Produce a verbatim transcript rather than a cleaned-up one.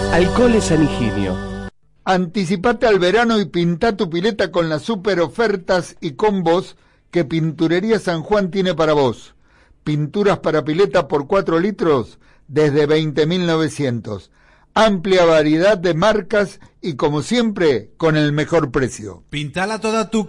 Alcoholes San Higinio. Anticipate al verano y pintá tu pileta con las super ofertas y combos que Pinturería San Juan tiene para vos. Pinturas para pileta por cuatro litros desde veinte mil novecientos. Amplia variedad de marcas y, como siempre, con el mejor precio. Pintala toda tu